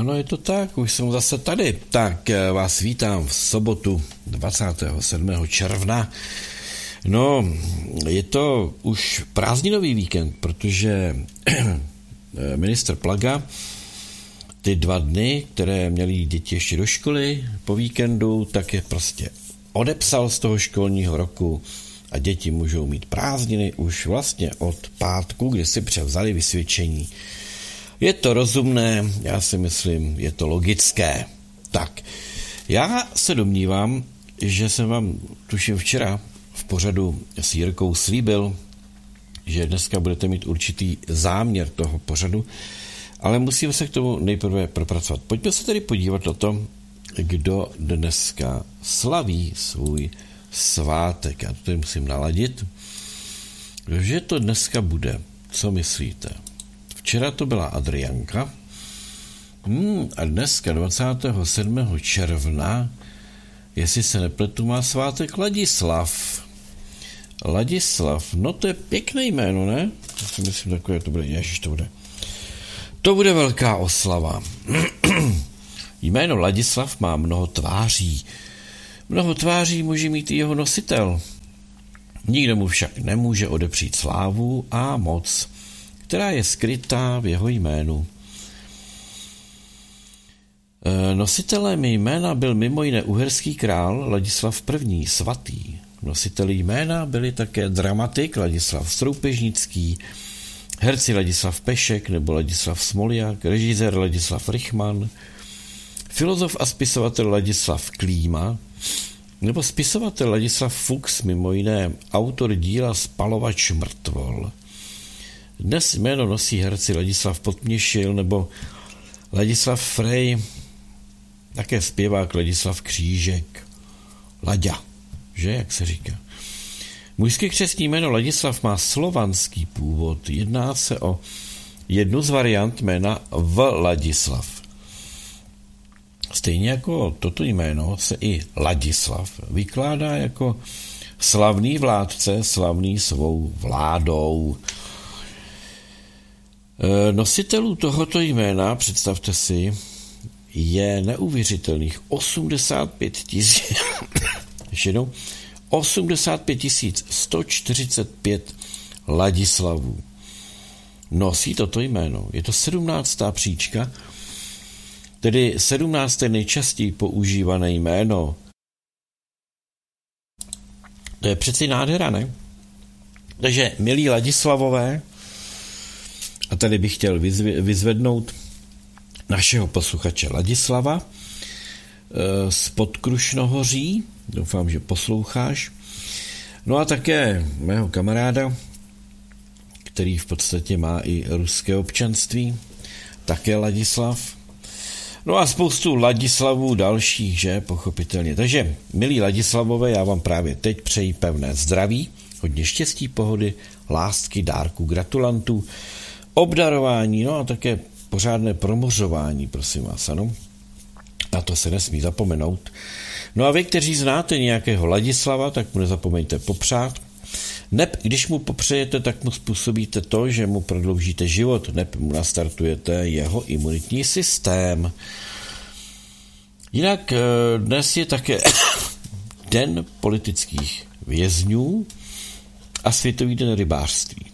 Ano, je to tak, už jsem zase tady. Tak vás vítám v sobotu 27. června. No, je to už prázdninový víkend, protože ministr Plaga ty 2 dny, které měly děti ještě do školy po víkendu, tak je prostě odepsal z toho školního roku a děti můžou mít prázdniny už vlastně od pátku, kdy si převzali vysvědčení. Je to rozumné, já si myslím, je to logické. Tak, já se domnívám, že jsem vám tuším včera v pořadu s Jirkou slíbil, že dneska budete mít určitý záměr toho pořadu, ale musíme se k tomu nejprve propracovat. Pojďme se tedy podívat na to, kdo dneska slaví svůj svátek. Já to tady musím naladit. Kdože to dneska bude? Co myslíte? Včera to byla Adrianka a dneska 27. června, jestli se nepletu, má svátek Ladislav. Ladislav, no to je pěkné jméno, ne? Já si myslím, takové to bude, ježiš, to bude velká oslava. Jméno Ladislav má mnoho tváří. Mnoho tváří může mít i jeho nositel. Nikdo mu však nemůže odepřít slávu a moc, která je skrytá v jeho jménu. Nositelem jména byl mimo jiné uherský král Ladislav I. svatý. Nositeli jména byli také dramatik Ladislav Stroupežnický, herci Ladislav Pešek nebo Ladislav Smoljak, režisér Ladislav Rychman, filozof a spisovatel Ladislav Klíma nebo spisovatel Ladislav Fuchs, mimo jiné autor díla Spalovač mrtvol. Dnes jméno nosí herci Ladislav Podměšil nebo Ladislav Frej, také zpěvák Ladislav Křížek. Laďa, že, jak se říká. Mužské křestní jméno Ladislav má slovanský původ. Jedná se o jednu z variant jména Vladislav. Stejně jako toto jméno se i Ladislav vykládá jako slavný vládce, slavný svou vládou. Nositelů tohoto jména, představte si, je neuvěřitelných 85 145 Ladislavů. Nosí toto jméno. Je to 17. příčka, tedy 17. nejčastěji používané jméno. To je přeci nádhera, ne? Takže, milí Ladislavové, a tady bych chtěl vyzvednout našeho posluchače Ladislava z Podkrušnohoří, doufám, že posloucháš, no a také mého kamaráda, který v podstatě má i ruské občanství, také Ladislav, no a spoustu Ladislavů dalších, že, pochopitelně. Takže, milí Ladislavové, já vám právě teď přeji pevné zdraví, hodně štěstí, pohody, lásky, dárků, gratulantů, obdarování, no a také pořádné promořování, prosím vás, ano. Na to se nesmí zapomenout. No a vy, kteří znáte nějakého Ladislava, tak mu nezapomeňte popřát. Neb, když mu popřejete, tak mu způsobíte to, že mu prodloužíte život, neb mu nastartujete jeho imunitní systém. Jinak dnes je také Den politických vězňů a Světový den rybářství.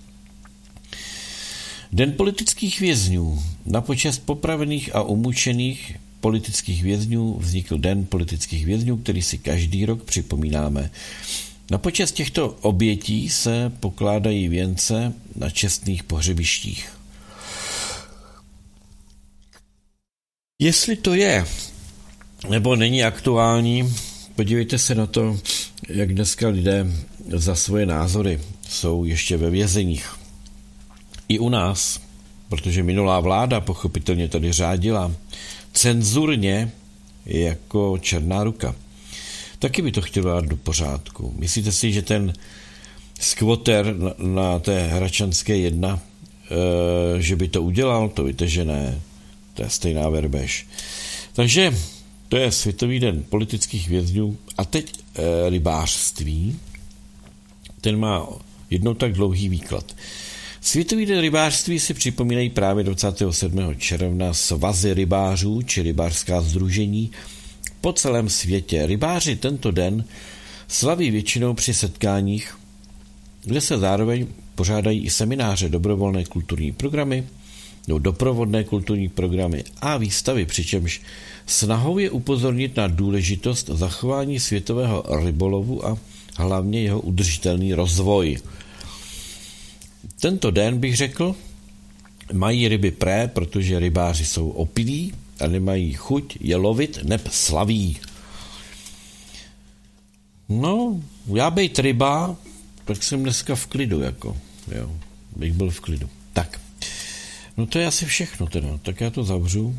Den politických vězňů. Na počest popravených a umučených politických vězňů vznikl Den politických vězňů, který si každý rok připomínáme. Na počest těchto obětí se pokládají věnce na čestných pohřebištích. Jestli to je nebo není aktuální, podívejte se na to, jak dneska lidé za svoje názory jsou ještě ve vězeních. I u nás, protože minulá vláda pochopitelně tady řádila cenzurně jako černá ruka. Taky by to chtělo dát do pořádku. Myslíte si, že ten skvoter na té Hračanské 1, že by to udělal? To víte, že ne. To je stejná verbež. Takže to je Světový den politických vězňů. A teď rybářství. Ten má jednou tak dlouhý výklad. Světový den rybářství si připomínají právě 27. června svazy rybářů či rybářská sdružení po celém světě. Rybáři tento den slaví většinou při setkáních, kde se zároveň pořádají i semináře, dobrovolné kulturní programy, doprovodné kulturní programy a výstavy, přičemž snahou je upozornit na důležitost zachování světového rybolovu a hlavně jeho udržitelný rozvoj. Tento den, bych řekl, mají ryby pré, protože rybáři jsou opilí a nemají chuť je lovit neb slaví. No, já bejt ryba, tak jsem dneska v klidu, bych byl v klidu. Tak, no to je asi všechno teda, tak já to zavřu.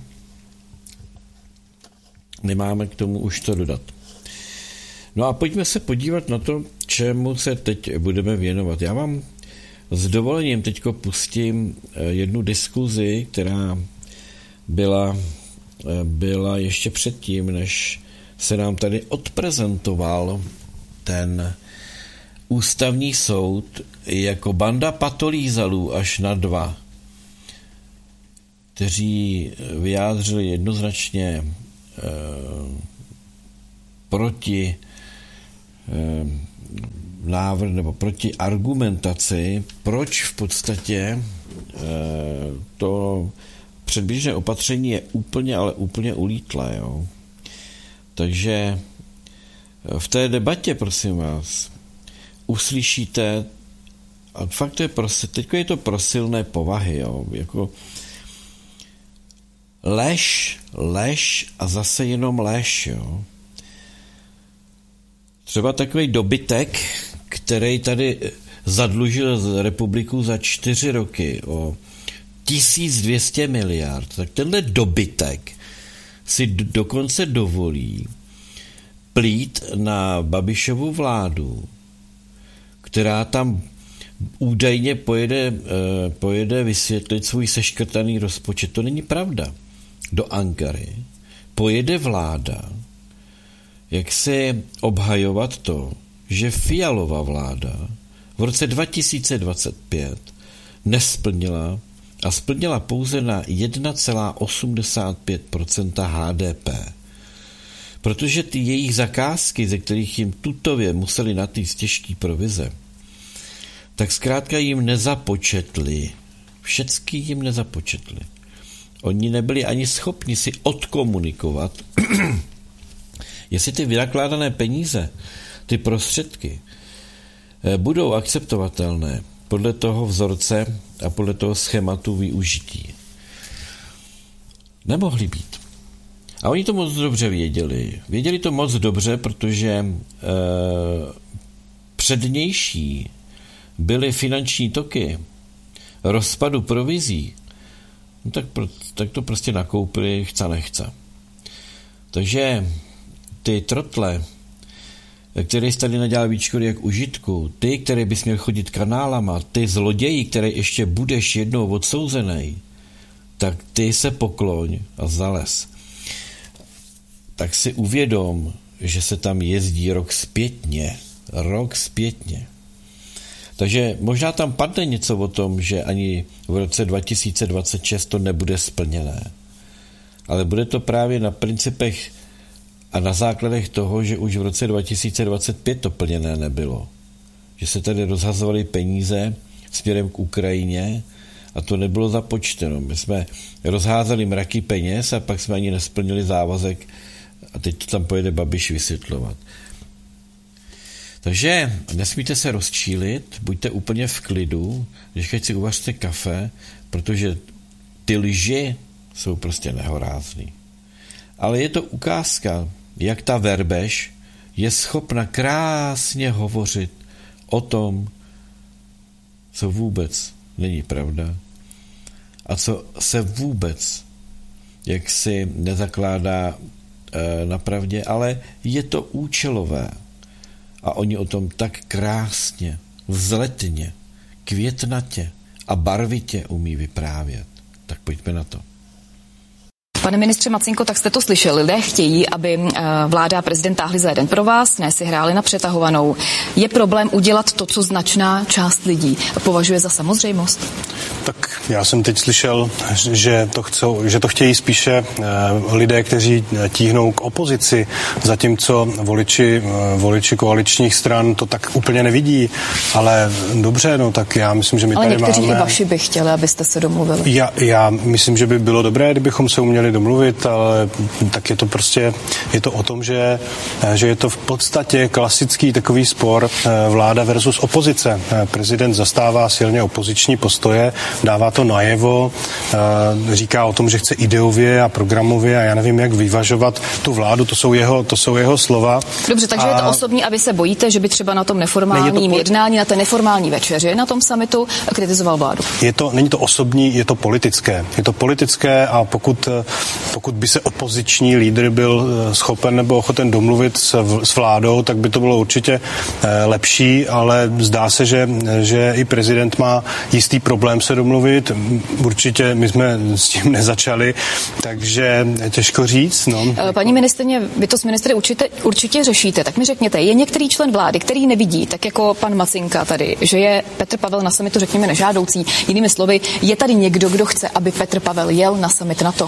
Nemáme k tomu už to dodat. No a pojďme se podívat na to, čemu se teď budeme věnovat. Já vám s dovolením teďko pustím jednu diskuzi, která byla ještě předtím, než se nám tady odprezentoval ten ústavní soud jako banda patolízalů až na 2, kteří vyjádřili jednoznačně proti návrh nebo proti argumentaci, proč v podstatě to předběžné opatření je úplně ulítlé. Jo? Takže v té debatě, prosím vás, uslyšíte, a fakt to je teďko je to pro silné povahy, jo? Jako lež a zase jenom lež, jo? Třeba takový dobytek, který tady zadlužil republiku za 4 roky o 1200 miliard, tak tenhle dobytek si dokonce dovolí plít na Babišovu vládu, která tam údajně pojede vysvětlit svůj seškrtaný rozpočet. To není pravda. Do Ankary pojede vláda, jak se obhajovat to, že Fialova vláda v roce 2025 nesplnila a splnila pouze na 1,85% HDP. Protože ty jejich zakázky, ze kterých jim tutově museli natýct těžký provize, tak zkrátka jim nezapočetli. Všecky jim nezapočetli. Oni nebyli ani schopni si odkomunikovat, jestli ty vynakládané peníze, ty prostředky, budou akceptovatelné podle toho vzorce a podle toho schématu využití. Nemohli být. A oni to moc dobře věděli. Věděli to moc dobře, protože přednější byly finanční toky rozpadu provizí, no tak to prostě nakoupili chce nechce. Takže ty trotle, které jsi tady nadělal víc škody jak užitku, ty, které bys měl chodit kanálama, ty zloději, které ještě budeš jednou odsouzený, tak ty se pokloň a zales. Tak si uvědom, že se tam jezdí rok zpětně. Takže možná tam padne něco o tom, že ani v roce 2026 to nebude splněné. Ale bude to právě na principech a na základech toho, že už v roce 2025 to plněné nebylo. Že se tady rozhazovaly peníze směrem k Ukrajině a to nebylo započteno. My jsme rozházeli mraky peněz a pak jsme ani nesplnili závazek a teď to tam pojede Babiš vysvětlovat. Takže nesmíte se rozčílit, buďte úplně v klidu, když si uvařte kafe, protože ty lži jsou prostě nehorázný. Ale je to ukázka, jak ta verbež je schopna krásně hovořit o tom, co vůbec není pravda a co se vůbec jaksi nezakládá na pravdě, ale je to účelové. A oni o tom tak krásně, vzletně, květnatě a barvitě umí vyprávět. Tak pojďme na to. Pane ministře Macinko, tak jste to slyšeli. Lidé chtějí, aby vláda a prezident táhli za jeden pro vás, ne si hráli na přetahovanou. Je problém udělat to, co značná část lidí považuje za samozřejmost? Tak já jsem teď slyšel, že to chtějí spíše lidé, kteří tíhnou k opozici, zatímco voliči koaličních stran to tak úplně nevidí. Ale dobře, no tak já myslím, že my tady máme... Ale někteří i vaši by chtěli, abyste se domluvili. Já myslím, že by bylo dobré, kdybychom se uměli domluvit, ale tak je to prostě, je to o tom, že je to v podstatě klasický takový spor vláda versus opozice. Prezident zastává silně opoziční postoje, dává to najevo, říká o tom, že chce ideově a programově a já nevím, jak vyvažovat tu vládu, to jsou jeho slova. Dobře, takže je to osobní a vy se bojíte, že by třeba na tom neformálním jednání, na té neformální večeři, na tom summitu kritizoval vládu? Není to osobní, je to politické. Je to politické a pokud by se opoziční lídr byl schopen nebo ochoten domluvit s vládou, tak by to bylo určitě lepší, ale zdá se, že i prezident má jistý problém se domluvit. Určitě my jsme s tím nezačali, takže těžko říct. No. Paní ministryně, vy to s ministry určitě řešíte, tak mi řekněte, je některý člen vlády, který nevidí, tak jako pan Macinka tady, že je Petr Pavel na summitu, řekněme, nežádoucí. Jinými slovy, je tady někdo, kdo chce, aby Petr Pavel jel na summit NATO?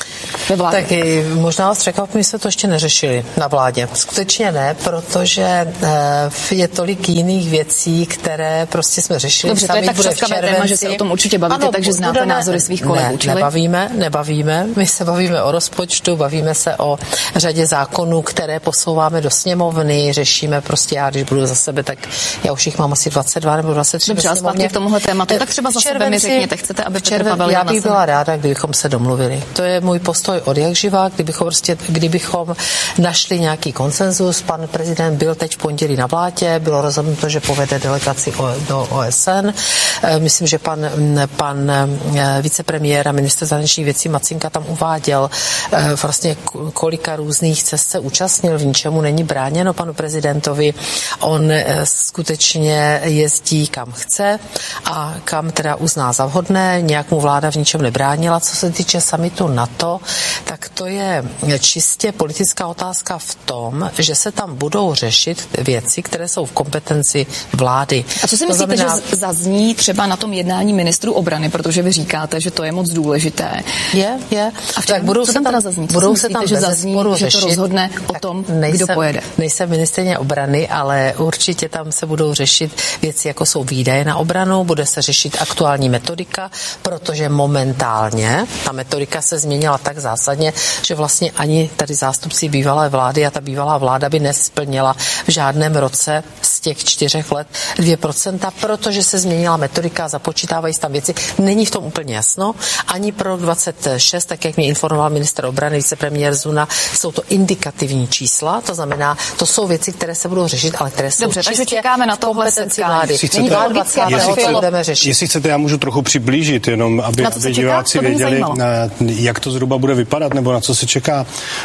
Tak možná vás překvapím, my jsme to ještě neřešili na vládě. Skutečně ne, protože je tolik jiných věcí, které prostě jsme řešili. Dobře, to je tak třaskavé téma, že se o tom určitě bavíte, ano, takže znáte názory svých kolegů. Nebavíme. My se bavíme o rozpočtu, bavíme se o řadě zákonů, které posouváme do sněmovny, řešíme prostě, já když budu za sebe, tak já už jich mám asi 22 nebo 23. Dobře, a zpátky k tomuhle tématu, tak třeba za sebe mi řekněte, chcete, aby Petr Pavel jel na summit? Já bych byla ráda, kdybychom se domluvili. To je můj postoj od jak živa, kdybychom našli nějaký konsenzus. Pan prezident byl teď v pondělí na vládě, bylo rozhodnuto, že povede delegaci do OSN. Myslím, že pan vicepremiér a ministr zahraničních věcí Macinka tam uváděl vlastně kolika různých cest se účastnil, v ničemu není bráněno panu prezidentovi. On skutečně jezdí kam chce a kam teda uzná za vhodné, nějak mu vláda v ničem nebránila. Co se týče summitu NATO, tak to je čistě politická otázka v tom, že se tam budou řešit věci, které jsou v kompetenci vlády. A co si myslíte, že zazní třeba na tom jednání ministrů obrany, protože vy říkáte, že to je moc důležité? Je. A tak co tam teda zazní? Budou se tam že zazní, že to rozhodne o tom, kdo pojede? Nejsem ministryně obrany, ale určitě tam se budou řešit věci, jako jsou výdaje na obranu, bude se řešit aktuální metodika, protože momentálně ta metodika se změnila tak zásadně, že vlastně ani tady zástupci bývalé vlády a ta bývalá vláda by nesplnila v žádném roce z těch 4 let 2%, protože se změnila metodika a započítávají tam věci. Není v tom úplně jasno. Ani pro 26, tak jak mě informoval ministr obrany, vicepremiér Zuna, jsou to indikativní čísla, to znamená, to jsou věci, které se budou řešit, ale které jsou dobře, takže čekáme na tohle vlády. Jestli chcete, já můžu trochu přiblížit, jenom aby diváci věděli, jak to zhruba bude vypadat, nebo na co se čeká.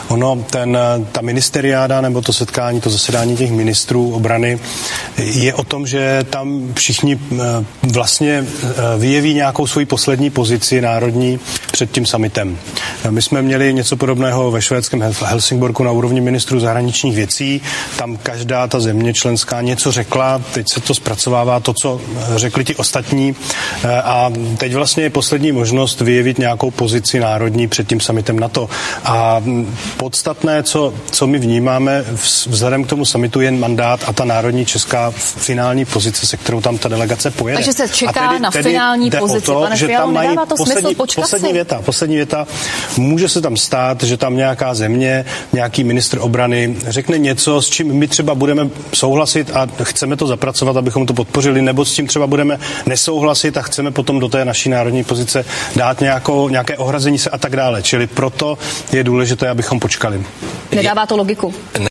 Ta ministeriáda, nebo to setkání, to zasedání těch ministrů obrany je o tom, že tam všichni vlastně vyjeví nějakou svoji poslední pozici národní před tím summitem. My jsme měli něco podobného ve švédském Helsingborku na úrovni ministrů zahraničních věcí. Tam každá ta země členská něco řekla, teď se to zpracovává to, co řekli ti ostatní a teď vlastně je poslední možnost vyjevit nějakou pozici národní před tím summitem NATO. A podstatné, co my vnímáme vzhledem k tomu summitu, je mandát a ta národní česká finální pozice, se kterou tam ta delegace pojede. Takže se čeká na finální pozici. Pane Fialo, nedává to smysl počkat si? Poslední věta. Může se tam stát, že tam nějaká země, nějaký ministr obrany řekne něco, s čím my třeba budeme souhlasit a chceme to zapracovat, abychom to podpořili, nebo s tím třeba budeme nesouhlasit a chceme potom do té naší národní pozice dát nějaké ohrazení se a tak dále. Čili proto je důležité, abychom počkali. Nedává to logiku?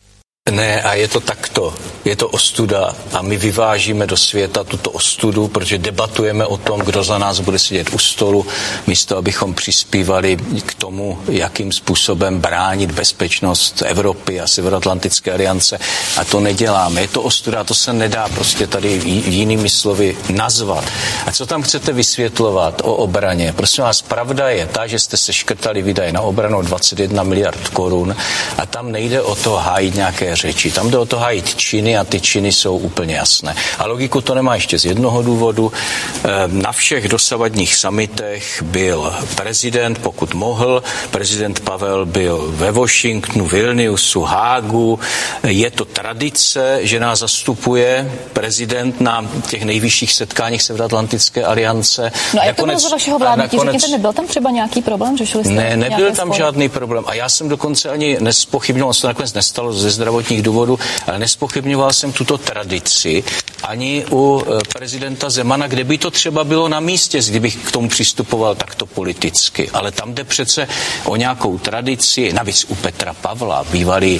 Ne, a je to takto. Je to ostuda a my vyvážíme do světa tuto ostudu, protože debatujeme o tom, kdo za nás bude sedět u stolu, místo abychom přispívali k tomu, jakým způsobem bránit bezpečnost Evropy a Severoatlantické aliance. A to neděláme. Je to ostuda, to se nedá prostě tady jinými slovy nazvat. A co tam chcete vysvětlovat o obraně? Prosím vás, pravda je ta, že jste seškrtali výdaje na obranu 21 miliard korun a tam nejde o to hájit nějaké řeči. Tam jde o to hájit činy a ty činy jsou úplně jasné. A logiku to nemá ještě z jednoho důvodu. Na všech dosavadních summitech byl prezident, pokud mohl. Prezident Pavel byl ve Washingtonu, Vilniusu, Hágu. Je to tradice, že nás zastupuje prezident na těch nejvyšších setkáních Severoatlantické aliance. No a jak to bylo za vašeho vládnutí? Řekněte, nebyl tam třeba nějaký problém? Řešili jste ne, nebyl tam žádný problém. A já jsem dokonce ani nespochybňoval, se to nakonec nestalo ze zdravotních důvodů, ale nespochybňoval jsem tuto tradici ani u prezidenta Zemana, kde by to třeba bylo na místě, kdybych k tomu přistupoval takto politicky. Ale tam jde přece o nějakou tradici, navíc u Petra Pavla, bývalý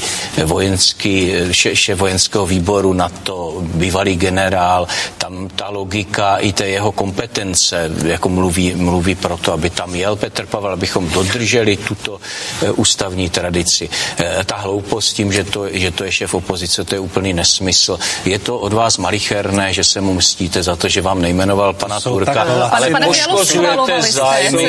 šéf vojenského výboru NATO, bývalý generál, tam ta logika i té jeho kompetence, jako mluví proto, aby tam jel Petr Pavel, abychom dodrželi tuto ústavní tradici. Ta hloupost tím, že to je šéf opozice, to je úplný nesmysl. Je to od vás malicherné, že se mu mstíte za to, že vám nejmenoval pana Turka, ale poškozujete zájmy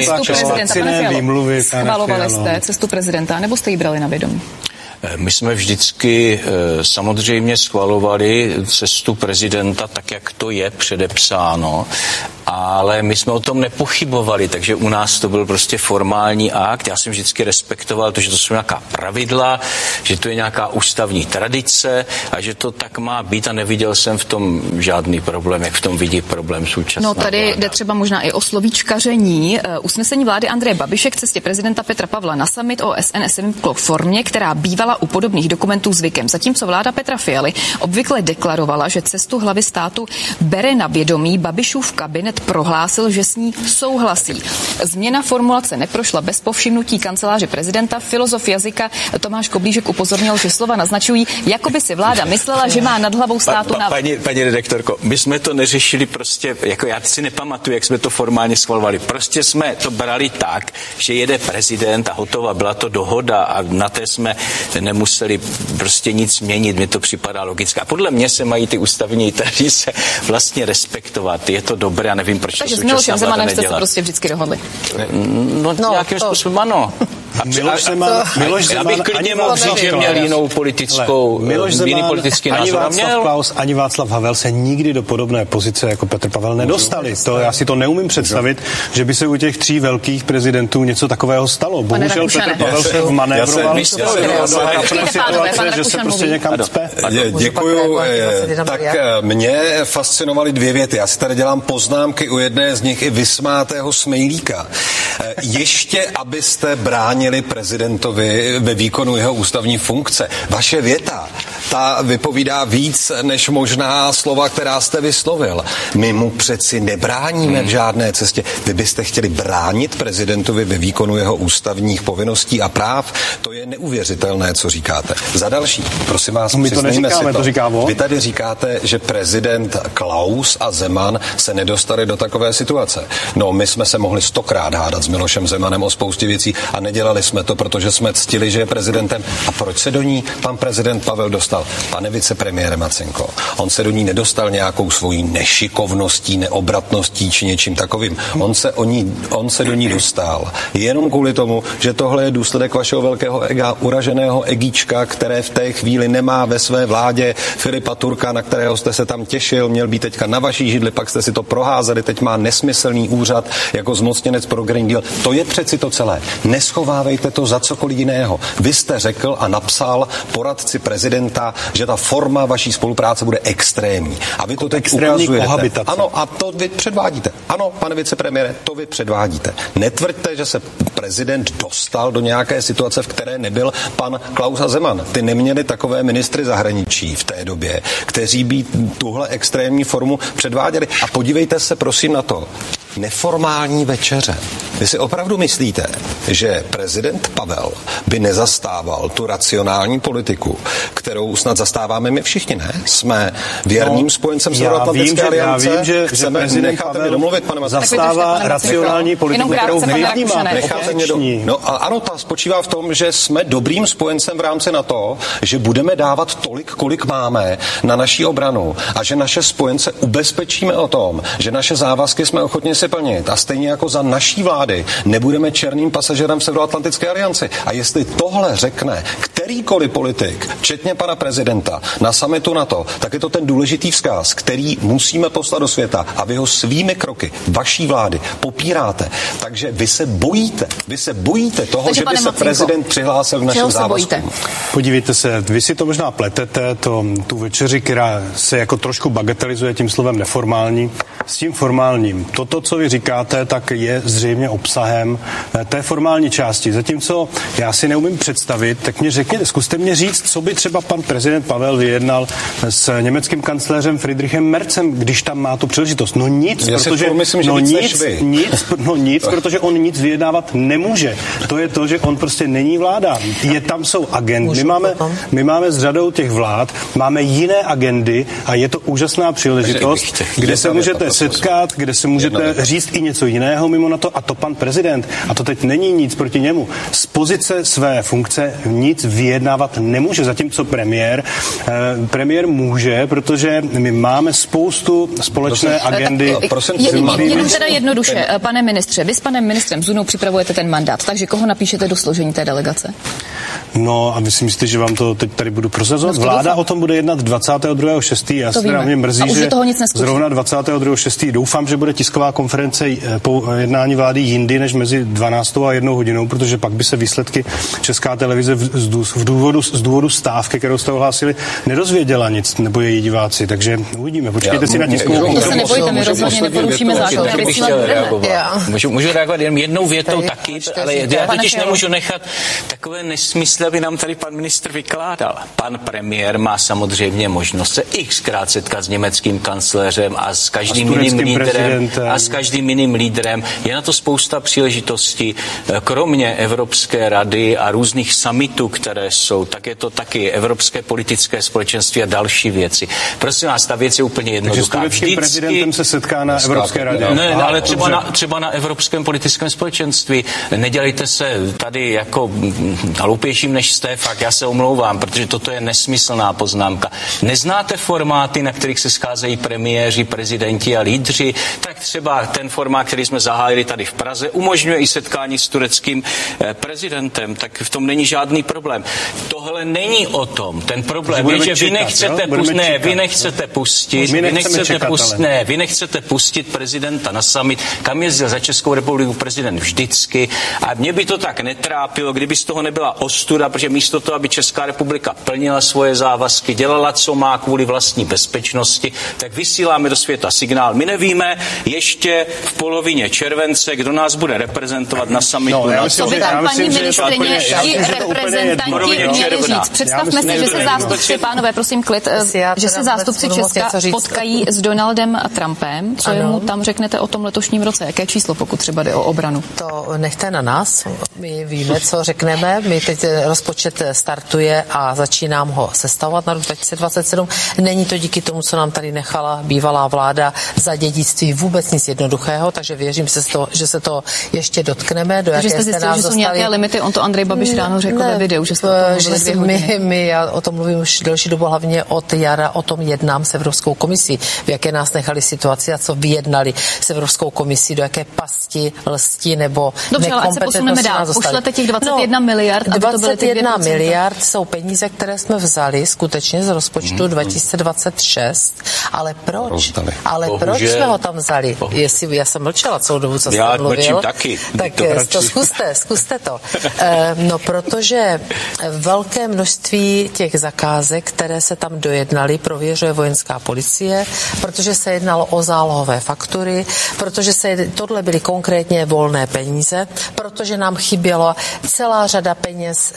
schvalovali jste cestu prezidenta, nebo jste ji brali na vědomí? My jsme vždycky samozřejmě schvalovali cestu prezidenta tak, jak to je předepsáno, ale my jsme o tom nepochybovali, takže u nás to byl prostě formální akt. Já jsem vždycky respektoval to, že to jsou nějaká pravidla, že to je nějaká ústavní tradice a že to tak má být a neviděl jsem v tom žádný problém, jak v tom vidí problém současná No tady vláda. Jde třeba možná i o slovíčkaření. Usnesení vlády Andreje Babiše k cestě prezidenta Petra Pavla na summit OSN se vymklo v formě, která bývala u podobných dokumentů zvykem. Zatímco vláda Petra Fialy obvykle deklarovala, že cestu hlavy státu bere na vědomí, Babišův kabinet prohlásil, že s ní souhlasí. Změna formulace neprošla bez povšimnutí kanceláře prezidenta. Filozof jazyka Tomáš Koblížek upozornil, že slova naznačují, jako by si vláda myslela, že má nad hlavou státu na... Paní redaktorko, my jsme to neřešili prostě, jako já si nepamatuju, jak jsme to formálně schvalovali. Prostě jsme to brali tak, že jede prezident a hotová, byla to dohoda a na té jsme nemuseli prostě nic měnit, mi to připadá logické. A podle mě se mají ty ústavní tradice vlastně respektovat. Je to dobré, a nevím, proč takže to současná vláda nedělá. jste se prostě vždycky dohodli. No nějakým způsobem ano. Já bych klidně mohl říct, že měl jinou politickou, jiný politický názor. Ani Václav Klaus, ani Václav Havel se nikdy do podobné pozice jako Petr Pavel nedostali. Já si to neumím představit, že by se u těch tří velkých prezidentů něco takového stalo. Bohužel Petr Pavel se vmanévroval že se prostě někam cpe. Děkuju. Tak mě fascinovaly dvě věty. Já si tady dělám poznámky u jedné z nich i vysmátého Smejlíka. Ještě, abyste bránili prezidentovi ve výkonu jeho ústavní funkce. Vaše věta, ta vypovídá víc než možná slova, která jste vyslovil. My mu přeci nebráníme v žádné cestě. Vy byste chtěli bránit prezidentovi ve výkonu jeho ústavních povinností a práv. To je neuvěřitelné, co říkáte. Za další, prosím vás, my to neříkáme, to říká on. Vy tady říkáte, že prezident Klaus a Zeman se nedostali do takové situace. No, my jsme se mohli 100krát hádat s Milošem Zemanem o spoustě věcí a nedělali jsme to, protože jsme ctili, že je prezidentem. A proč se do ní pan prezident Pavel dostal? Pane vicepremiére Macinko, on se do ní nedostal nějakou svojí nešikovností, neobratností či něčím takovým. On se do ní dostal jenom kvůli tomu, že tohle je důsledek vašeho velkého uraženého egíčka, které v té chvíli nemá ve své vládě Filipa Turka, na kterého jste se tam těšil, měl být teďka na vaší židli, pak jste si to proházeli, teď má nesmyslný úřad jako zmocněnec pro Green Deal. To je přeci to celé. Neschovávejte to za cokoliv jiného. Vy jste řekl a napsal poradci prezidenta, že ta forma vaší spolupráce bude extrémní. A vy to teď ukazujete. Ano, a to vy předvádíte. Ano, pane vicepremiére, to vy předvádíte. Netvrďte, že se prezident dostal do nějaké situace, v které nebyl pan Klaus a Zeman. Ty neměli takové ministry zahraničí v té době, kteří by tuhle extrémní formu předváděli. A podívejte se prosím na to, neformální večeře. Vy si opravdu myslíte, že prezident Pavel by nezastával tu racionální politiku, kterou snad zastáváme my všichni, ne? Jsme věrným spojencem Severoatlantické aliance. Já vím, že prezident Pavel domluvit, zastává racionální politiku, kterou nevnímáme. No ano, ta spočívá v tom, že jsme dobrým spojencem v rámci NATO, že budeme dávat tolik, kolik máme na naší obranu a že naše spojence ubezpečíme o tom, že naše závazky jsme ochotni si plnit a stejně jako za naší vlády nebudeme černým pasažerem v Severoatlantické alianci. A jestli tohle řekne kterýkoliv politik, včetně pana prezidenta, na summitu NATO, tak je to ten důležitý vzkaz, který musíme poslat do světa a vy ho svými kroky vaší vlády popíráte. Takže vy se bojíte toho, takže, že by se prezident přihlásil k našim závazkům. Podívejte se, vy si to možná pletete, tu večeři, která se jako trošku bagatelizuje tím slovem neformální, s tím formálním. Toto, co vy říkáte, tak je zřejmě obsahem té formální části. Zatímco já si neumím představit, tak mě řekněte, zkuste mě říct, co by třeba pan prezident Pavel vyjednal s německým kancléřem Friedrichem Merzem, když tam má tu příležitost. No nic, protože on nic vyjednávat nemůže. To je to, že on prostě není vláda. Tam jsou agendy. My máme s řadou těch vlád, máme jiné agendy a je to úžasná příležitost, kde se můžete setkat, kde se můžete říct i něco jiného mimo na to, a to pan prezident, a to teď není nic proti němu, z pozice své funkce nic vyjednávat nemůže, zatímco premiér může, protože my máme spoustu společné agendy. Jenom teda jednoduše, pane ministře, vy s panem ministrem Zunou připravujete ten mandát, takže koho napíšete do složení té delegace? No a vy si myslíte, že vám to teď tady budu prosazovat? Vláda o tom bude jednat 22.6. Já se mě mrzí, že zrovna 22.6. doufám, že bude tisková konference po jednání vlády jindy než mezi 12. a 1 hodinou, protože pak by se výsledky Česká televize z důvodu stávky, kterou jste ohlásili, nedozvěděla nic, nebo její diváci. Takže uvidíme. Počkejte si na tiskovou konferenci. To se nebojte, my rozhodně neporušíme zákon. Můžu reagovat jenom jednou větou taky, ale já totiž nemůžu nechat takové nesmysly, aby nám tady pan ministr vykládal. Pan premiér má samozřejmě možnost se xkrát setkat s německým kancléřem a s každým jiným lídrem. Je na to spousta příležitostí. Kromě Evropské rady a různých summitů, které jsou, tak je to taky Evropské politické společenství a další věci. Prosím vás, ta věc je úplně jednoduchá. Takže s tureckým prezidentem se setká na Evropské radě. Ne, ale třeba na Evropském politickém společenství. Nedělejte se tady jako hloupějším než jste, fakt já se omlouvám, protože toto je nesmyslná poznámka. Neznáte formáty, na kterých se scházejí premiéři, prezidenti a lídři, tak třeba ten formát, který jsme zahájili tady v Praze, umožňuje i setkání s tureckým prezidentem, tak v tom není žádný problém. Tohle není o tom. Ten problém je, že vy nechcete pustit prezidenta na summit, kam jezdil za Českou republiku prezident vždycky, a mě by to tak netrápilo, kdyby z toho nebyla ostuda, protože místo toho, aby Česká republika plnila svoje závazky, dělala, co má kvůli vlastní bezpečnosti, tak vysíláme do světa signál. My nevíme ještě v polovině července, kdo nás bude reprezentovat na summitu. Co by tam paní ministryně i reprezentanti měli říct? Představme si, že se zástupci, pánové, prosím klid, že se zástupci Česka potkají s Donaldem Trumpem. Co mu tam řeknete o tom letošním roce? Jaké číslo, pokud třeba jde o obranu? To nechte na nás. My víme, co řekneme. My teď rozpočet startuje a začínám ho sestavovat na rok 2027. Není to díky tomu, co nám tady nechala bývalá vláda za dědictví, vůbec nic jednoduchého, takže věřím, že se to ještě dotkneme. Takže jste zjistili, že jsou nějaké limity, on to Andrej Babiš ráno řekl ve videu, že já o tom mluvím už delší dobu, hlavně od jara, o tom jednám s Evropskou komisí, v jaké nás nechali situaci a co vyjednali s Evropskou komisí, do jaké pasti, lsti nebo nekompetentnosti nás dostali. Pošlete těch 21 miliard, aby to byly ty 21 miliard jsou peníze, které jsme vzali skutečně z rozpočtu 2026, ale proč? Proč jsme ho tam vzali? Já jsem mlčela celou dobu, co jste mluvil. Taky. Tak to zkuste to. No, protože velké množství těch zakázek, které se tam dojednaly, prověřuje vojenská policie, protože se jednalo o zálohové faktury, protože tohle byly konkrétně volné peníze, protože nám chyběla celá řada peněz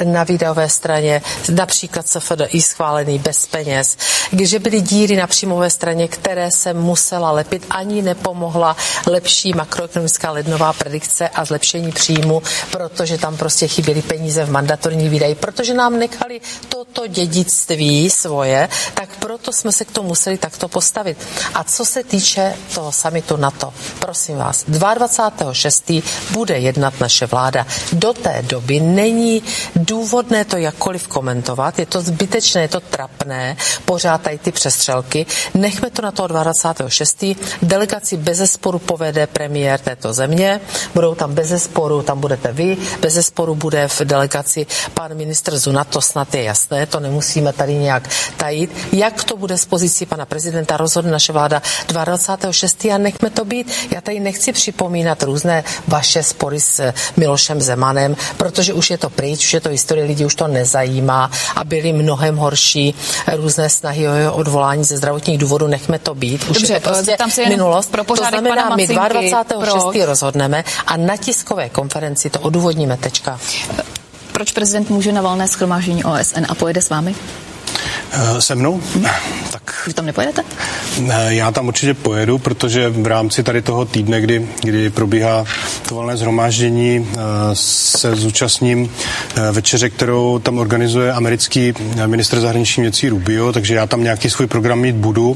na výdajové straně, například SFDI schválený bez peněz, že byly díry na příjmové straně, které se musela lepit, ani nepomohla lepší makroekonomická lednová predikce a zlepšení příjmu, protože tam prostě chyběly peníze v mandatorní výdaji, protože nám nechali toto dědictví svoje, tak proto jsme se k tomu museli takto postavit. A co se týče toho summitu NATO, prosím vás, 22.6. bude jednat naše vláda. Do té doby není důvodné to jakkoliv komentovat, je to zbytečné, je to trapné, pořád tady ty přestřelky. Nechme to na toho 22.6. Delegaci bezesporu povede premiér této země, budou tam bezesporu, tam budete vy, bezesporu bude v delegaci pan ministr Zuna, to snad je jasné, to nemusíme tady nějak tajit. Jak to bude z pozicí pana prezidenta, rozhodne naše vláda 22.6. a nechme to být. Já tady nechci připomínat různé vaše spory s Milošem Zemanem, protože už je to pryč, už je to historie, lidi už to nezajímá a byly mnohem horší různé snahy o jeho odvolání ze zdravotních důvodů, nechme to být. Už dobře, je to prostě minulost. Pro to znamená, my 22.6. rozhodneme a na tiskové konferenci to odůvodníme, tečka. Proč prezident může na valné shromáždění OSN a pojede s vámi? Se mnou? Tak. Vy tam nepojedete? Já tam určitě pojedu, protože v rámci tady toho týdne, kdy probíhá to valné shromáždění, se zúčastním večeře, kterou tam organizuje americký ministr zahraničních věcí Rubio, takže já tam nějaký svůj program mít budu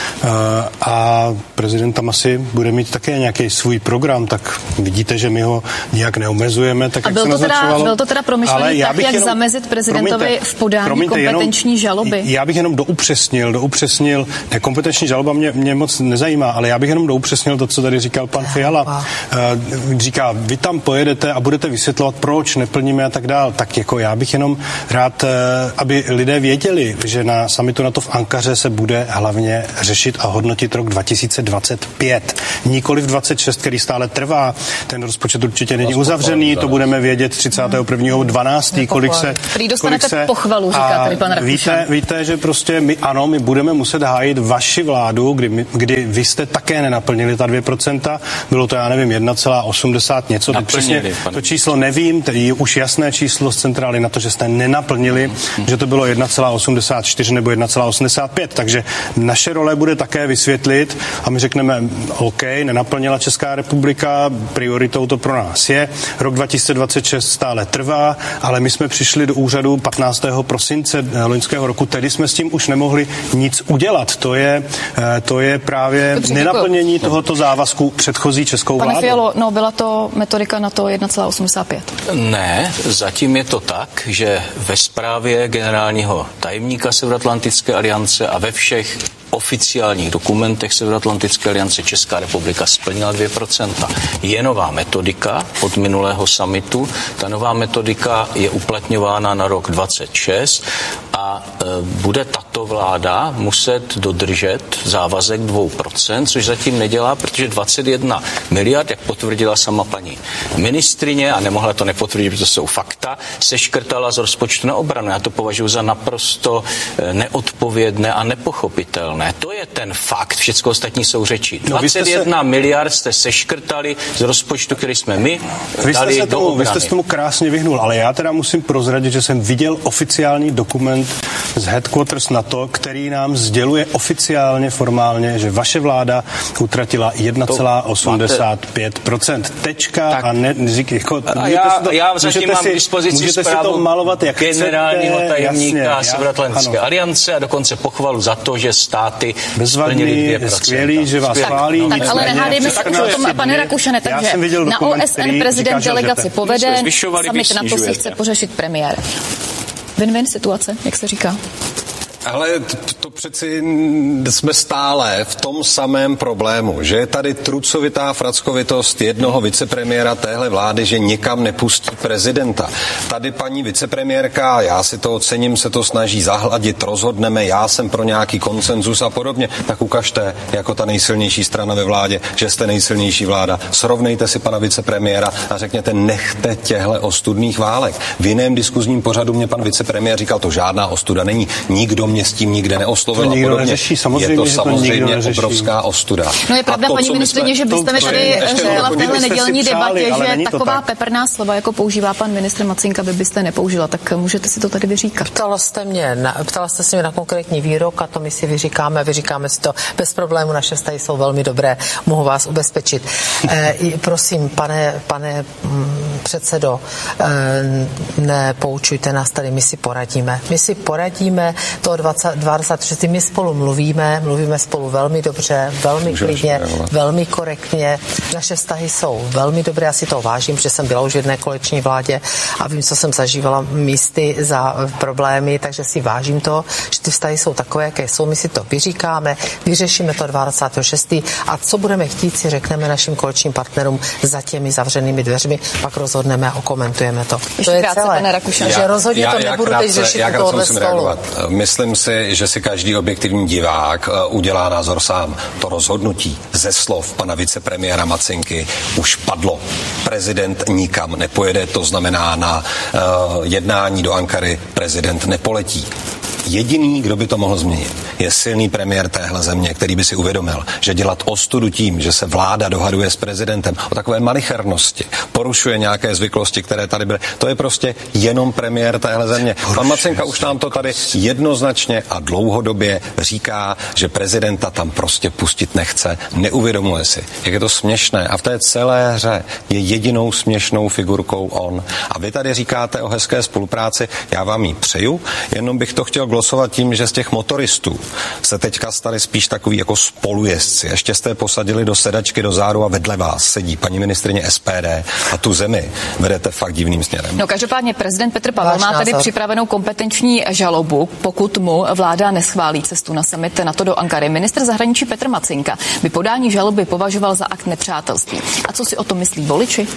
a prezident tam asi bude mít také nějaký svůj program, tak vidíte, že my ho nijak neomezujeme. Tak a byl to teda promyšlený tak, jak zamezit prezidentovi v podání kompetenční žaloby? Já bych jenom doupřesnil, kompetenční žaloba mě moc nezajímá, ale já bych jenom doupřesnil to, co tady říkal pan Fiala. Říká, vy tam pojedete a budete vysvětlovat, proč neplníme a tak dál. Tak jako já bych jenom rád, aby lidé věděli, že na summitu NATO v Ankaře se bude hlavně řešit a hodnotit rok 2025. Nikoliv 26, který stále trvá. Ten rozpočet určitě není uzavřený, to budeme vědět 31.12. kolik se... Prý dostanete pochvalu, říká tady pan Rakušan. Víte, že prostě my budeme muset hájit vaši vládu, kdy vy jste také nenaplnili ta 2%. Bylo to, já nevím, 1,80 něco. Přesně to číslo nevím, je už jasné číslo z centrály na to, že jste nenaplnili, že to bylo 1,84 nebo 1,85. Takže naše role bude také vysvětlit a my řekneme, OK, nenaplnila Česká republika, prioritou to pro nás je. Rok 2026 stále trvá, ale my jsme přišli do úřadu 15. prosince loňského roku, tedy jsme s tím už nemohli nic udělat. To je právě dobře, nenaplnění tohoto závazku předchozí českou vládou. Pane Fialo, byla to metodika na to 1,85. Ne, zatím je to tak, že ve zprávě generálního tajemníka Severoatlantické aliance a ve všech oficiálních dokumentech Severoatlantické aliance Česká republika splnila 2%. Je nová metodika od minulého summitu. Ta nová metodika je uplatňována na rok 26 a bude tato vláda muset dodržet závazek 2%, což zatím nedělá, protože 21 miliard, jak potvrdila sama paní ministrině, a nemohla to nepotvrdit, protože to jsou fakta, se škrtala z rozpočtu na obranu. Já to považuji za naprosto neodpovědné a nepochopitelné. To je ten fakt, všechno ostatní jsou řeči. 21 miliard jste seškrtali z rozpočtu, který jsme my dali do obrany. Vy jste se tomu krásně vyhnul, ale já teda musím prozradit, že jsem viděl oficiální dokument z headquarters NATO, který nám sděluje oficiálně, formálně, že vaše vláda utratila 1,85%. Tečka tak. A ne, jako, já zatím mám k dispozici zprávu generálního tajemníka Severoatlantické aliance a dokonce pochvalu za to, že státy splnili 2%. Skvělý, že vás chválí. Tak ale nehádejme se o tom, pane Rakušane, takže na OSN prezident delegaci povede, summit NATO si chce pořešit premiér. Win-win situace, jak se říká. Ale to přeci jsme stále v tom samém problému, že je tady trucovitá frackovitost jednoho vicepremiéra téhle vlády, že nikam nepustí prezidenta. Tady paní vicepremiérka, já si to ocením, se to snaží zahladit, rozhodneme, já jsem pro nějaký konsenzus a podobně, tak ukažte jako ta nejsilnější strana ve vládě, že jste nejsilnější vláda. Srovnejte si pana vicepremiéra a řekněte, nechte těhle ostudných válek. V jiném diskuzním pořadu mě pan vicepremiér říkal, to žádná ostuda není, nikdo mě mě s tím nikde neoslovil. To nikdo neřeší, samozřejmě, je to samozřejmě obrovská ostuda. No je pravda, paní ministryně, že byste mi tady říkala v téhle nedělní debatě, že taková peprná slova, jako používá pan ministr Macinka, vy byste nepoužila, tak můžete si to tady vyříkat. Ptala jste se mě na konkrétní výrok a to my si vyříkáme si to bez problému, naše vztahy jsou velmi dobré, mohu vás ubezpečit. Prosím, pane předsedo, nepoučujte nás tady, my si poradíme toho 26. My spolu mluvíme spolu velmi dobře, velmi klidně, velmi korektně. Naše vztahy jsou velmi dobré, já si to vážím, že jsem byla už v jedné koaliční vládě a vím, co jsem zažívala místy za problémy, takže si vážím to, že ty vztahy jsou takové, jaké jsou. My si to vyříkáme, vyřešíme to 26. a co budeme chtít, si řekneme našim koaličním partnerům za těmi zavřenými dveřmi, pak rozhodneme a okomentujeme to. To je celé. Takže rozhodně to nebudu teď řešit u tohohle stolu. Myslím si, že si každý objektivní divák udělá názor sám. To rozhodnutí ze slov pana vicepremiéra Macinky už padlo. Prezident nikam nepojede, to znamená na jednání do Ankary prezident nepoletí. Jediný, kdo by to mohl změnit, je silný premiér téhle země, který by si uvědomil, že dělat ostudu tím, že se vláda dohaduje s prezidentem o takové malichernosti, porušuje nějaké zvyklosti, které tady byly. To je prostě jenom premiér téhle země. Pan Macinka už nám to tady jednoznačně a dlouhodobě říká, že prezidenta tam prostě pustit nechce. Neuvědomuje si, jak je to směšné a v té celé hře je jedinou směšnou figurkou on. A vy tady říkáte o hezké spolupráci, já vám ji přeju, jenom bych to chtěl glosovat tím, že z těch motoristů se teďka stali spíš takový jako spolujezdci. Ještě jste je posadili do sedačky do záru a vedle vás sedí paní ministryně SPD a tu zemi vedete fakt divným směrem. No každopádně prezident Petr Pavel má tady připravenou kompetenční žalobu, pokud mu vláda neschválí cestu na summit NATO do Ankary. Ministr zahraničí Petr Macinka by podání žaloby považoval za akt nepřátelství. A co si o tom myslí voliči?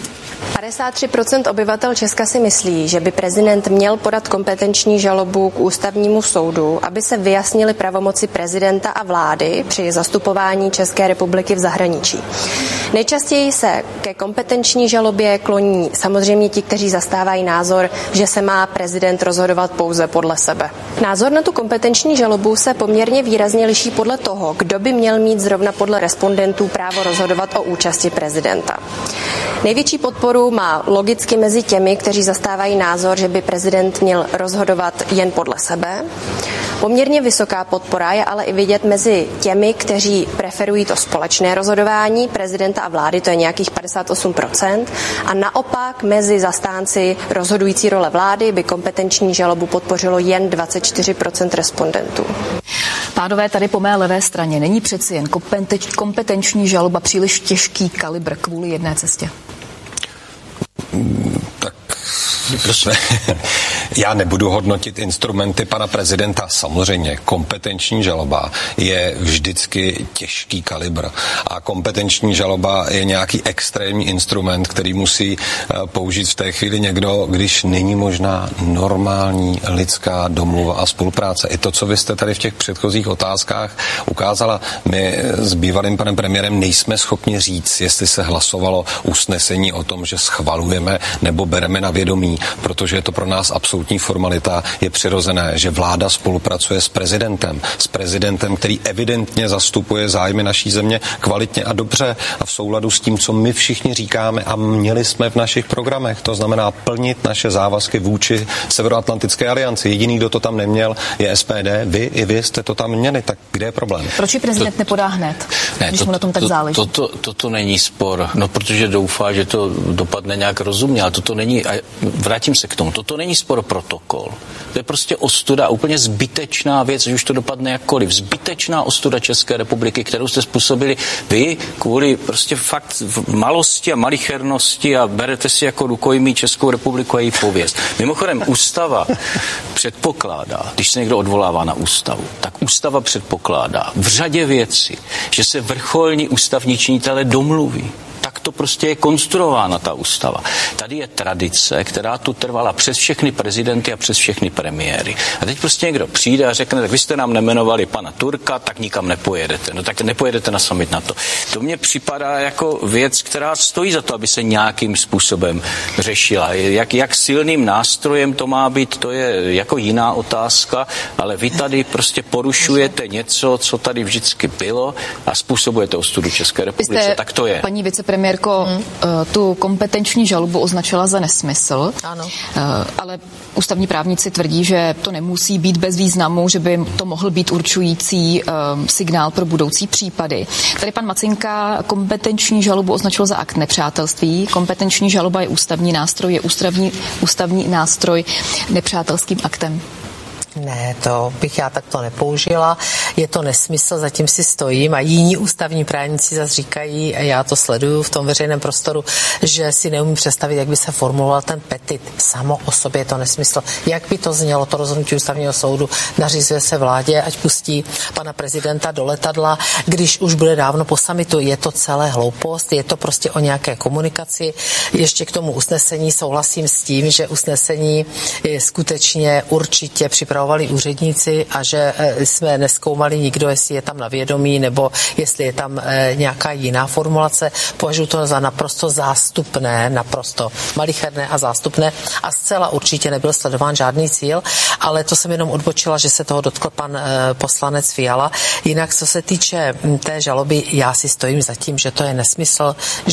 53% obyvatel Česka si myslí, že by prezident měl podat kompetenční žalobu k ústavnímu soudu, aby se vyjasnily pravomoci prezidenta a vlády při zastupování České republiky v zahraničí. Nejčastěji se ke kompetenční žalobě kloní samozřejmě ti, kteří zastávají názor, že se má prezident rozhodovat pouze podle sebe. Názor na tu kompetenční žalobu se poměrně výrazně liší podle toho, kdo by měl mít zrovna podle respondentů právo rozhodovat o účasti prezidenta. Největší podporu má logicky mezi těmi, kteří zastávají názor, že by prezident měl rozhodovat jen podle sebe. Poměrně vysoká podpora je ale i vidět mezi těmi, kteří preferují to společné rozhodování prezidenta a vlády, to je nějakých 58%, a naopak mezi zastánci rozhodující role vlády by kompetenční žalobu podpořilo jen 24% respondentů. Pánové, tady po mé levé straně není přeci jen kompetenční žaloba příliš těžký kalibr kvůli jedné cestě? Tak já nebudu hodnotit instrumenty pana prezidenta. Samozřejmě kompetenční žaloba je vždycky těžký kalibr a kompetenční žaloba je nějaký extrémní instrument, který musí použít v té chvíli někdo, když není možná normální lidská domluva a spolupráce. I to, co vy jste tady v těch předchozích otázkách ukázala, my s bývalým panem premiérem nejsme schopni říct, jestli se hlasovalo usnesení o tom, že schvalujeme nebo bereme na vědomí, protože je to pro nás absolutní formalita. Je přirozené, že vláda spolupracuje s prezidentem, který evidentně zastupuje zájmy naší země kvalitně a dobře a v souladu s tím, co my všichni říkáme a měli jsme v našich programech. To znamená plnit naše závazky vůči Severoatlantické alianci. Jediný, kdo to tam neměl, je SPD. I vy jste to tam měli. Tak kde je problém? Proč prezident nepodá hned, když mu na tom tak záleží? Toto není spor. No, protože doufá, že to dopadne nějak rozumně, ale toto není, a vrátím se k tomu, toto není spor protokol. To je prostě ostuda, úplně zbytečná věc, že už to dopadne jakkoliv. Zbytečná ostuda České republiky, kterou jste způsobili vy kvůli prostě fakt malosti a malichernosti a berete si jako rukojmí Českou republiku a její pověst. Mimochodem, ústava předpokládá, když se někdo odvolává na ústavu, tak ústava předpokládá v řadě věcí, že se vrcholní ústavní činitelé domluví. Tak to prostě je konstruována ta ústava. Tady je tradice, která tu trvala přes všechny prezidenty a přes všechny premiéry. A teď prostě někdo přijde a řekne, tak vy jste nám nejmenovali pana Turka, tak nikam nepojedete. No tak nepojedete na summit NATO. To mně připadá jako věc, která stojí za to, aby se nějakým způsobem řešila. Jak silným nástrojem to má být, to je jako jiná otázka, ale vy tady prostě porušujete něco, co tady vždycky bylo a způsobujete ostudu České republice. Tak to je. Paní vicepremiérko, tu kompetenční žalobu označila za nesmysl, ano. Ale ústavní právníci tvrdí, že to nemusí být bez významu, že by to mohl být určující signál pro budoucí případy. Tady pan Macinka kompetenční žalobu označil za akt nepřátelství. Kompetenční žaloba je ústavní nástroj, je ústavní nástroj nepřátelským aktem. Ne, to bych já takto nepoužila. Je to nesmysl, zatím si stojím a jiní ústavní právníci zase říkají, a já to sleduju v tom veřejném prostoru, že si neumím představit, jak by se formuloval ten petit. Samo o sobě je to nesmysl. Jak by to znělo, to rozhodnutí ústavního soudu, nařizuje se vládě, ať pustí pana prezidenta do letadla, když už bude dávno po summitu. Je to celé hloupost, je to prostě o nějaké komunikaci. Ještě k tomu usnesení souhlasím s tím, že usnesení je skutečně určitě připravovali úředníci a že jsme nezkoumali nikdo, jestli je tam na vědomí nebo jestli je tam nějaká jiná formulace. Považuji to za naprosto zástupné, naprosto malicherné a zástupné a zcela určitě nebyl sledován žádný cíl, ale to jsem jenom odbočila, že se toho dotkl pan poslanec Fiala. Jinak, co se týče té žaloby, já si stojím za tím, že to je nesmysl,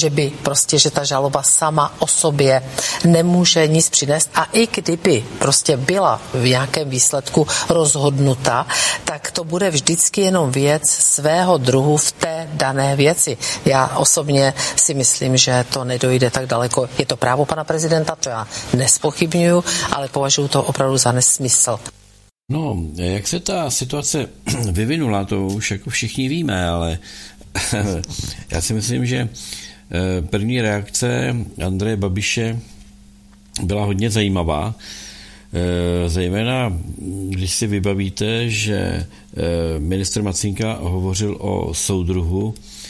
že ta žaloba sama o sobě nemůže nic přinést a i kdyby prostě byla v nějakém výsledku rozhodnuta, tak to bude vždycky jenom věc svého druhu v té dané věci. Já osobně si myslím, že to nedojde tak daleko. Je to právo pana prezidenta, to já nezpochybňuju, ale považuji to opravdu za nesmysl. No, jak se ta situace vyvinula, to už jako všichni víme, ale já si myslím, že první reakce Andreje Babiše byla hodně zajímavá. Zejména, když si vybavíte, že ministr Macinka hovořil o soudruhu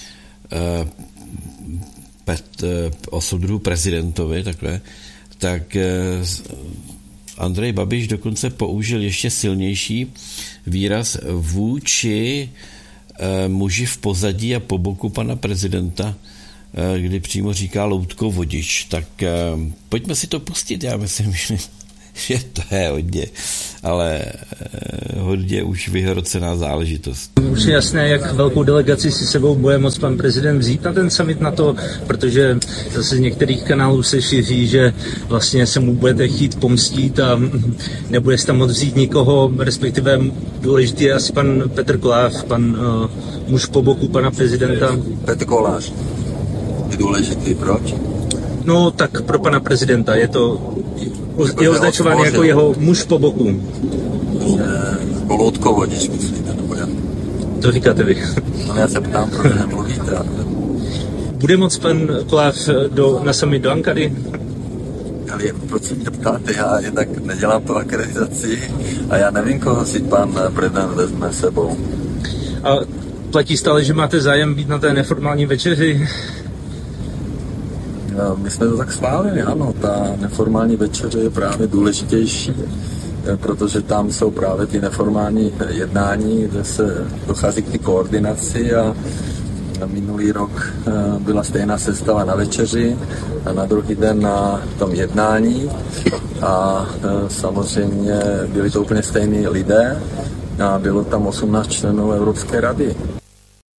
prezidentovi, takhle, tak Andrej Babiš dokonce použil ještě silnější výraz vůči muži v pozadí a po boku pana prezidenta, kdy přímo říká loutkou vodič. Tak pojďme si to pustit, já myslím, že to je hodně už vyhrocená záležitost. Už je jasné, jak velkou delegaci si sebou bude moct pan prezident vzít na ten summit NATO, protože zase z některých kanálů se šíří, že vlastně se mu budete chtít pomstít a nebude se tam moct vzít nikoho, respektive důležitý je asi pan Petr Kolář, pan muž po boku pana prezidenta. Petr Kolář je důležitý, proč? No tak pro pana prezidenta je označován jako jeho muž po boku. Jako loutkovodič, myslíte, nebo jak? To říkáte vy. No já se ptám, proč nemluvíte. Bude moc pan Kolář na summit do Ankary? Ale proč se mě ptáte, já jednak nedělám tu akreditaci a já nevím, koho si pan prezident vezme sebou. A platí stále, že máte zájem být na té neformální večeři? My jsme to tak schválili, ano, ta neformální večeře je právě důležitější, protože tam jsou právě ty neformální jednání, kde se dochází k té koordinaci a minulý rok byla stejná sestava na večeři a na druhý den na tom jednání a samozřejmě byli to úplně stejní lidé a bylo tam 18 členů Evropské rady.